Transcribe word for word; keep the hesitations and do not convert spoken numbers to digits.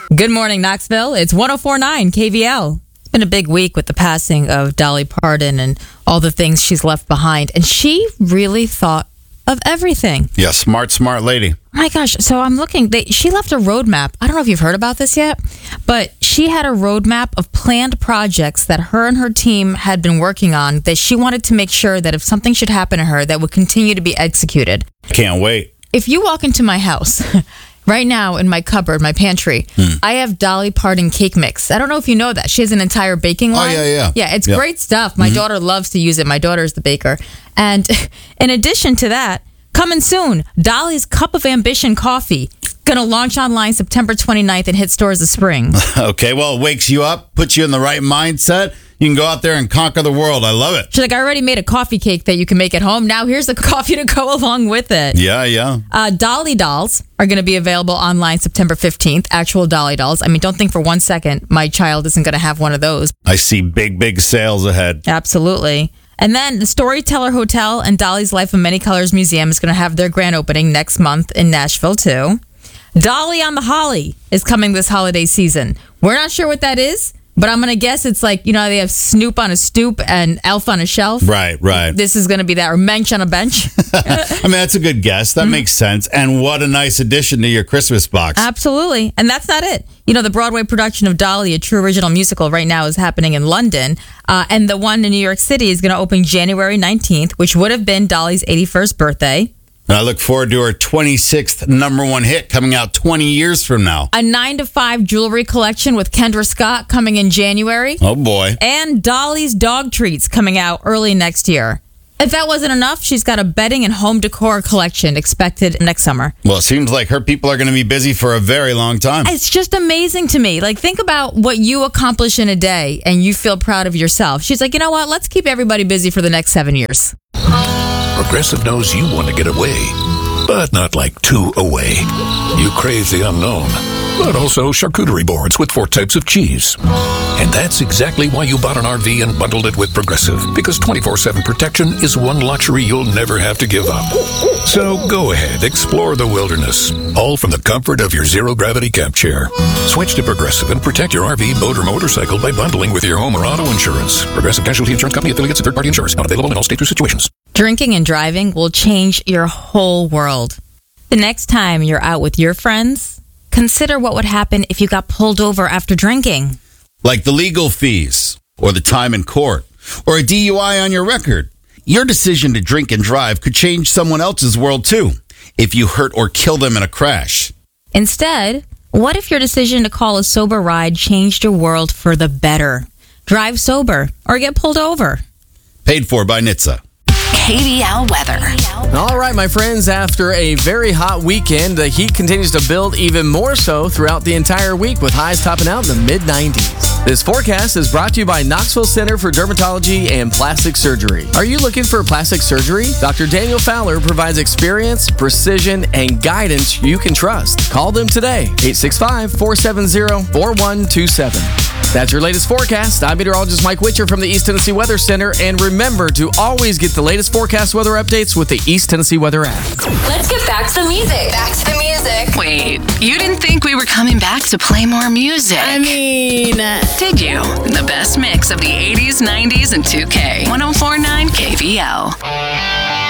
Good morning, Knoxville. It's one oh four point nine K V L. It's been a big week with the passing of Dolly Parton and all the things she's left behind. And she really thought of everything. Yeah, smart, smart lady. Oh my gosh. So I'm looking. They, she left a roadmap. I don't know if you've heard about this yet, but she had a roadmap of planned projects that her and her team had been working on that she wanted to make sure that if something should happen to her, that would continue to be executed. Can't wait. If you walk into my house right now in my cupboard, my pantry, hmm. I have Dolly Parton cake mix. I don't know if you know that. She has an entire baking line. Oh, yeah, yeah. Yeah, it's yeah. great stuff. My mm-hmm. daughter loves to use it. My daughter's the baker. And in addition to that, coming soon, Dolly's Cup of Ambition coffee. Going to launch online September twenty-ninth and hit stores this spring. Okay, well, it wakes you up, puts you in the right mindset. You can go out there and conquer the world. I love it. She's like, I already made a coffee cake that you can make at home. Now here's the coffee to go along with it. Yeah, yeah. Uh, Dolly dolls are going to be available online September fifteenth. Actual Dolly dolls. I mean, don't think for one second my child isn't going to have one of those. I see big, big sales ahead. Absolutely. And then the Storyteller Hotel and Dolly's Life of Many Colors Museum is going to have their grand opening next month in Nashville, too. Dolly on the Holly is coming this holiday season. We're not sure what that is, but I'm going to guess it's like, you know, they have Snoop on a stoop and Elf on a shelf. Right, right. This is going to be that, or Mensch on a bench. I mean, that's a good guess. That mm-hmm. makes sense. And what a nice addition to your Christmas box. Absolutely. And that's not it. You know, the Broadway production of Dolly, a true original musical, right now is happening in London. Uh, and the one in New York City is going to open January nineteenth, which would have been Dolly's eighty-first birthday. And I look forward to her twenty-sixth number one hit coming out twenty years from now. A nine to five jewelry collection with Kendra Scott coming in January. Oh, boy. And Dolly's dog treats coming out early next year. If that wasn't enough, she's got a bedding and home decor collection expected next summer. Well, it seems like her people are going to be busy for a very long time. It's just amazing to me. Like, think about what you accomplish in a day and you feel proud of yourself. She's like, you know what? Let's keep everybody busy for the next seven years. Progressive knows you want to get away, but not like two away. You crave the unknown, but also charcuterie boards with four types of cheese. And that's exactly why you bought an R V and bundled it with Progressive, because twenty-four seven protection is one luxury you'll never have to give up. So go ahead, explore the wilderness, all from the comfort of your zero-gravity camp chair. Switch to Progressive and protect your R V, boat, or motorcycle by bundling with your home or auto insurance. Progressive Casualty Insurance Company, affiliates, and third-party insurers. Not available in all states or situations. Drinking and driving will change your whole world. The next time you're out with your friends, consider what would happen if you got pulled over after drinking. Like the legal fees, or the time in court, or a D U I on your record. Your decision to drink and drive could change someone else's world too, if you hurt or kill them in a crash. Instead, what if your decision to call a sober ride changed your world for the better? Drive sober, or get pulled over. Paid for by N H T S A. K V L weather. All right, my friends, after a very hot weekend, the heat continues to build even more so throughout the entire week, with highs topping out in the mid nineties. This forecast is brought to you by Knoxville Center for Dermatology and Plastic Surgery. Are you looking for plastic surgery? Doctor Daniel Fowler provides experience, precision, and guidance you can trust. Call them today, eight six five, four seven zero, four one two seven. That's your latest forecast. I'm meteorologist Mike Witcher from the East Tennessee Weather Center. And remember to always get the latest forecast weather updates with the East Tennessee Weather app. Let's get back to the music. Back to the music. Wait, you didn't think we were coming back to play more music? I mean... Did you? The best mix of the eighties, nineties, and two K. one oh four point nine K V L.